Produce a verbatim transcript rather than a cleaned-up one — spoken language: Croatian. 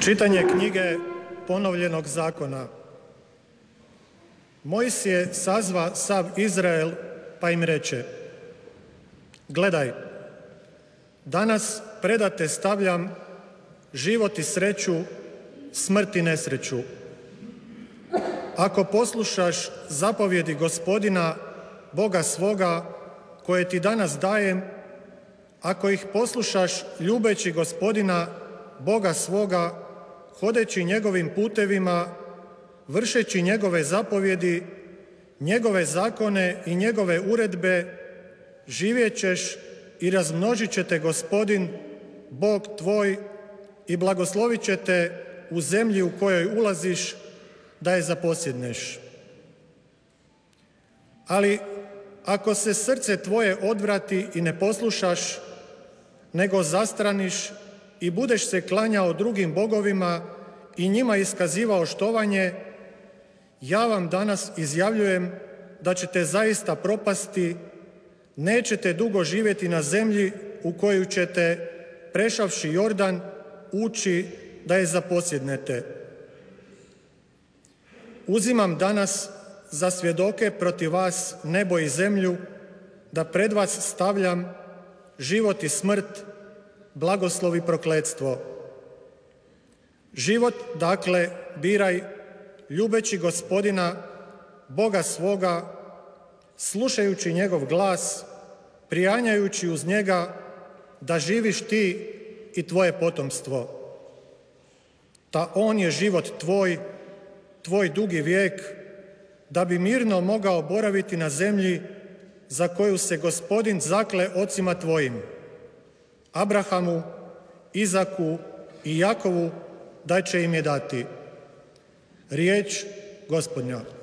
Čitanje knjige Ponovljenog zakona. Mojsije sazva sav Izrael pa im reče: Gledaj, danas predate stavljam život i sreću, smrt i nesreću. Ako poslušaš zapovjedi Gospodina, Boga svoga, koje ti danas dajem, ako ih poslušaš ljubeći Gospodina, Boga svoga, hodeći njegovim putevima, vršeći njegove zapovjedi, njegove zakone i njegove uredbe, živjet ćeš i razmnožit će te Gospodin, Bog tvoj, i blagoslovit će te u zemlji u kojoj ulaziš da je zaposjedneš. Ali ako se srce tvoje odvrati i ne poslušaš, nego zastraniš i budeš se klanjao drugim bogovima i njima iskazivao štovanje, ja vam danas izjavljujem da ćete zaista propasti, nećete dugo živjeti na zemlji u koju ćete, prešavši Jordan, ući da je zaposjednete. Uzimam danas za svjedoke protiv vas nebo i zemlju, da pred vas stavljam život i smrt, blagoslov i prokletstvo. Život, dakle, biraj ljubeći Gospodina, Boga svoga, slušajući njegov glas, prijanjajući uz njega, da živiš ti i tvoje potomstvo. Ta on je život tvoj, tvoj dugi vijek, da bi mirno mogao boraviti na zemlji za koju se Gospodin zakle ocima tvojim, Abrahamu, Izaku i Jakovu, da će im je dati. Riječ Gospodnja.